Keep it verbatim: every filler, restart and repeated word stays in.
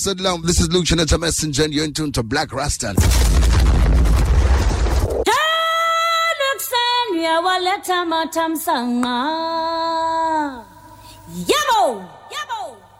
Salam, this is Luke Chinata Messenger and you're in tune to Black Rasta. Yabo!